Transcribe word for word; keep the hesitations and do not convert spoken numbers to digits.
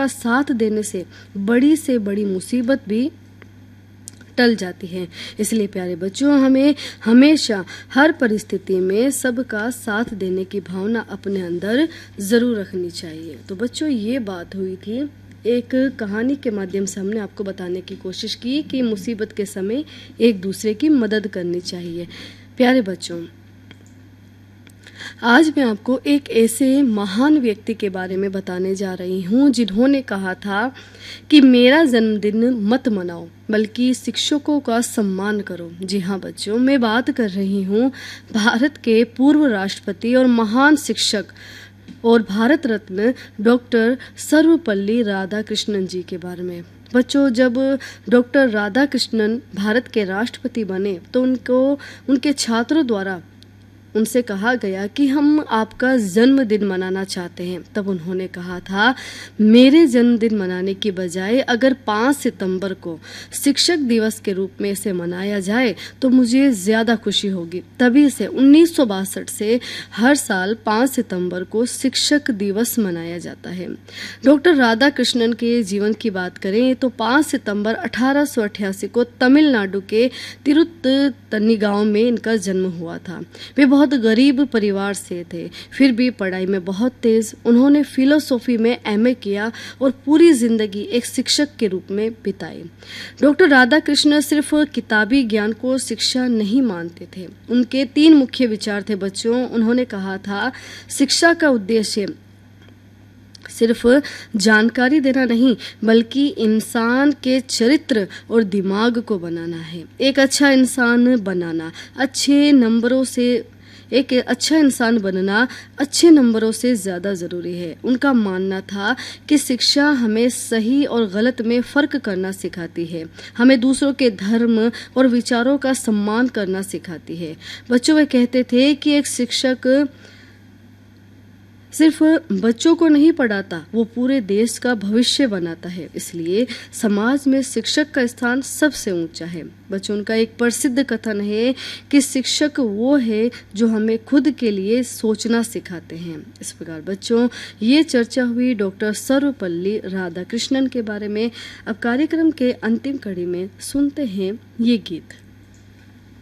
का साथ देने से बड़ी से बड़ी मुसीबत भी टल जाती है। इसलिए प्यारे बच्चों, हमें हमेशा हर परिस्थिति में सबका साथ देने की भावना अपने अंदर जरूर रखनी चाहिए। तो बच्चों, ये बात हुई थी, एक कहानी के माध्यम से हमने आपको बताने की कोशिश की कि मुसीबत के समय एक दूसरे की मदद करनी चाहिए। प्यारे बच्चों, आज मैं आपको एक ऐसे महान व्यक्ति के बारे में बताने जा रही हूँ जिन्होंने कहा था कि मेरा जन्मदिन मत मनाओ, बल्कि शिक्षकों का सम्मान करो। जी हाँ बच्चों, मैं बात कर रही हूँ भारत के पूर्व राष्ट्रपति और महान शिक्षक और भारत रत्न डॉक्टर सर्वपल्ली राधाकृष्णन जी के बारे में। बच्चों, जब डॉक्टर राधाकृष्णन भारत के राष्ट्रपति बने तो उनको उनके छात्रों द्वारा उनसे कहा गया कि हम आपका जन्मदिन मनाना चाहते हैं। तब उन्होंने कहा था, मेरे जन्मदिन मनाने की बजाय अगर पाँच सितंबर को शिक्षक दिवस के रूप में इसे मनाया जाए तो मुझे ज़्यादा खुशी होगी। तभी से उन्नीस सौ बासठ से हर साल पाँच सितंबर को शिक्षक दिवस मनाया जाता है। डॉक्टर राधाकृष्णन के जीवन की बात करें तो पाँच सितंबर अठारह सौ अट्ठासी को तमिलनाडु के तिरुत्तनी गांव में इनका जन्म हुआ था। वे बहुत गरीब परिवार से थे, फिर भी पढ़ाई में बहुत तेज। उन्होंने फिलोसॉफी में एमए किया और पूरी जिंदगी एक शिक्षक के रूप में बिताई। डॉक्टर राधाकृष्णन सिर्फ किताबी ज्ञान को शिक्षा नहीं मानते थे। उनके तीन मुख्य विचार थे बच्चों। उन्होंने कहा था, शिक्षा का उद्देश्य सिर्फ जानकारी देना नहीं, बल्कि इंसान के चरित्र और दिमाग को बनाना है। एक अच्छा इंसान बनाना अच्छे नंबरों से एक अच्छा इंसान बनना अच्छे नंबरों से ज़्यादा ज़रूरी है। उनका मानना था कि शिक्षा हमें सही और गलत में फ़र्क करना सिखाती है, हमें दूसरों के धर्म और विचारों का सम्मान करना सिखाती है। बच्चों, वे कहते थे कि एक शिक्षक सिर्फ बच्चों को नहीं पढ़ाता, वो पूरे देश का भविष्य बनाता है। इसलिए समाज में शिक्षक का स्थान सबसे ऊंचा है। बच्चों, उनका एक प्रसिद्ध कथन है कि शिक्षक वो है जो हमें खुद के लिए सोचना सिखाते हैं। इस प्रकार बच्चों, ये चर्चा हुई डॉक्टर सर्वपल्ली राधाकृष्णन के बारे में। अब कार्यक्रम के अंतिम कड़ी में सुनते हैं ये गीत।